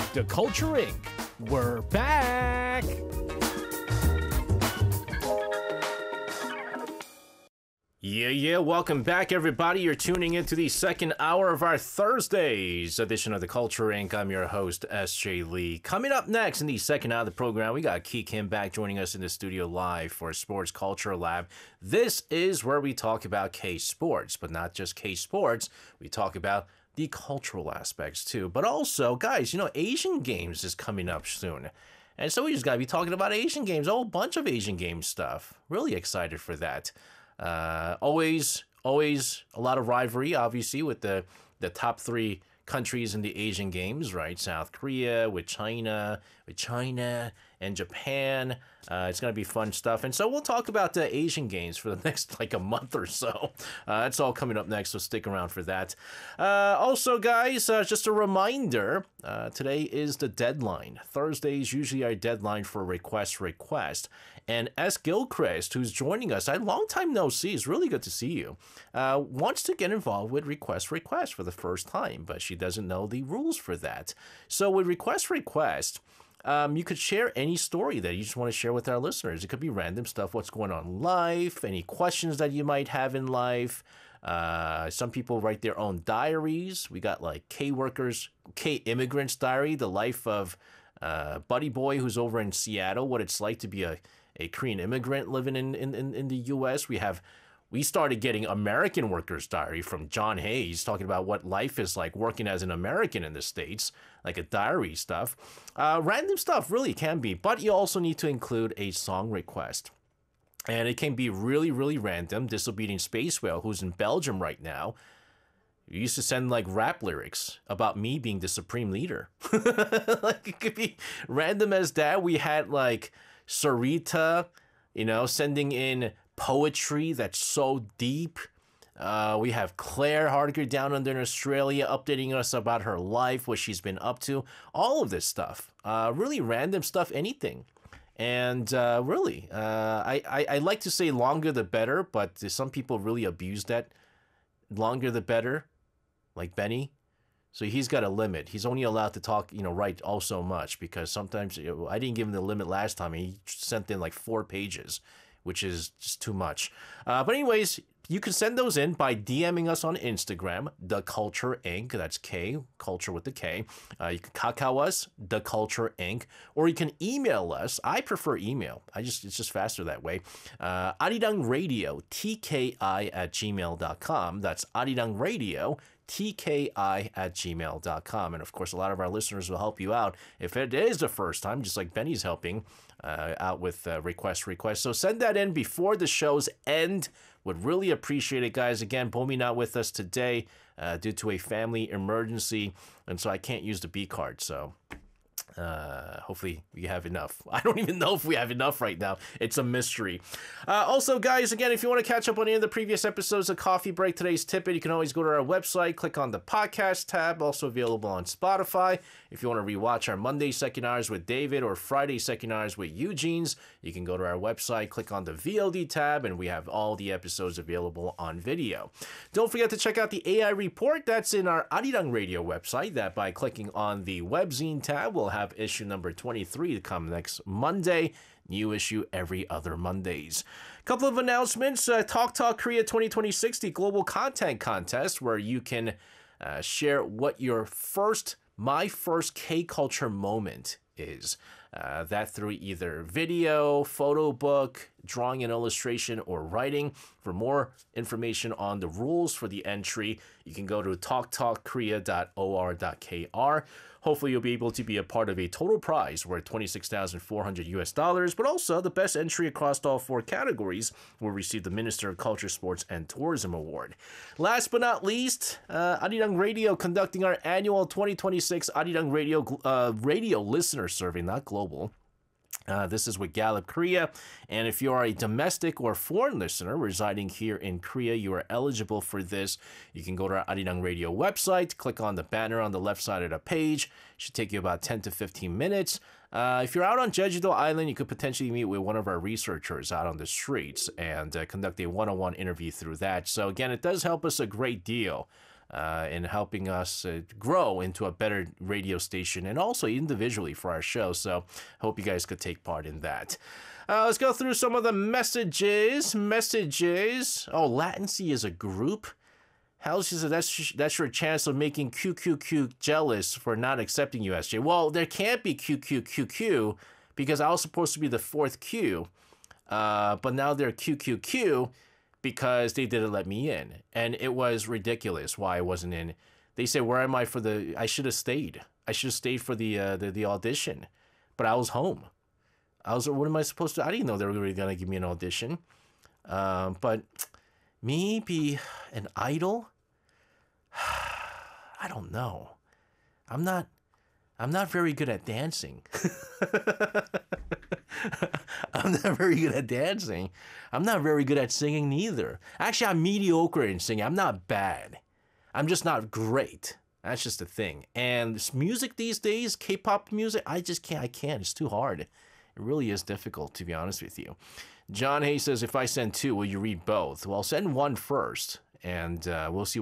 The Culture Inc. We're back! Yeah, welcome back, everybody. You're tuning into the second hour of our Thursdays edition of The Culture Inc. I'm your host, S.J. Lee. Coming up next in the second hour of the program, we got Ki Kim back joining us in the studio live for Sports Culture Lab. This is where we talk about K-Sports, but not just K-Sports. We talk about the cultural aspects, too. But also, guys, Asian Games is coming up soon. And so we just got to be talking about Asian Games, a whole bunch of Asian Games stuff. Really excited for that. Always a lot of rivalry, obviously, with the top three countries in the Asian Games, right? South Korea, with China, and Japan. It's going to be fun stuff. And so we'll talk about the Asian Games for the next, a month or so. That's all coming up next, so stick around for that. Also, guys, just a reminder, today is the deadline. Thursday is usually our deadline for request. And S. Gilchrist, who's joining us, long time no see, it's really good to see you, wants to get involved with request for the first time, but she doesn't know the rules for that. So with request, you could share any story that you just want to share with our listeners. It could be random stuff, what's going on in life, any questions that you might have in life. Some people write their own diaries. We got K-Immigrants Diary, the life of Buddy Boy who's over in Seattle, what it's like to be a Korean immigrant living in the U.S. We started getting American Workers Diary from John Hayes, talking about what life is like working as an American in the States, like a diary stuff. Random stuff really can be, but you also need to include a song request. And it can be really, really random. Disobedient Space Whale, who's in Belgium right now, used to send rap lyrics about me being the supreme leader. It could be random as that. We had Sarita, sending in poetry that's so deep. We have Claire Hardiker down under in Australia updating us about her life, what she's been up to, all of this stuff. Really random stuff, anything. And I like to say longer the better, but some people really abuse that. Longer the better, like Benny. So he's got a limit. He's only allowed to talk, write all so much, because sometimes I didn't give him the limit last time. He sent in 4 pages, which is just too much. But anyways, you can send those in by DMing us on Instagram, The Culture Inc. That's K, culture with the K. You can kakao us, The Culture Inc. Or you can email us. I prefer email. It's just faster that way. arirangradio, tki@gmail.com. That's arirangradio, tki@gmail.com. And of course, a lot of our listeners will help you out if it is the first time, just like Benny's helping out with request. So send that in before the show's end. Would really appreciate it, guys. Again, Bomi not with us today due to a family emergency, and so I can't use the B card. So hopefully we have enough. I don't even know if we have enough right now. It's a mystery. Also, guys, again, if you want to catch up on any of the previous episodes of Coffee Break, Today's Tippet, you can always go to our website, click on the podcast tab, also available on Spotify. If you want to rewatch our Monday second hours with David or Friday second hours with Eugene's, you can go to our website, click on the VOD tab, and we have all the episodes available on video. Don't forget to check out the AI Report. That's in our Arirang Radio website. That by clicking on the webzine tab, we'll have issue number 23 to come next Monday. New issue every other Mondays. Couple of announcements. Talk Korea 2026, the global content contest, where you can share what your my first K-culture moment is. That through either video, photo book, drawing and illustration, or writing. For more information on the rules for the entry, you can go to talktalkkorea.or.kr. Hopefully you'll be able to be a part of a total prize worth $26,400, but also the best entry across all 4 categories will receive the Minister of Culture, Sports, and Tourism Award. Last but not least, Arirang Radio conducting our annual 2026 Arirang Radio listener survey, not global. This is with Gallup Korea, and if you are a domestic or foreign listener residing here in Korea, you are eligible for this. You can go to our Arirang Radio website, click on the banner on the left side of the page. It should take you about 10 to 15 minutes. If you're out on Jeju-do Island, you could potentially meet with one of our researchers out on the streets and conduct a one-on-one interview through that. So again, it does help us a great deal. in helping us grow into a better radio station and also individually for our show. So hope you guys could take part in that. Let's go through some of the messages. Oh, Latency is a group? Hell, she said that's your chance of making QQQ jealous for not accepting you, SJ. Well, there can't be QQQQ because I was supposed to be the fourth Q. But now they're QQQ because they didn't let me in. And it was ridiculous why I wasn't in. They said, where am I for the... I should have stayed. I should have stayed for the audition. But I was home. What am I supposed to... I didn't know they were really going to give me an audition. But me be an idol? I don't know. I'm not very good at dancing. I'm not very good at dancing. I'm not very good at singing neither. Actually, I'm mediocre in singing. I'm not bad. I'm just not great. That's just the thing. And this music these days, K-pop music, I just can't. I can't. It's too hard. It really is difficult, to be honest with you. John Hayes says, if I send 2, will you read both? Well, send 1 first, and we'll see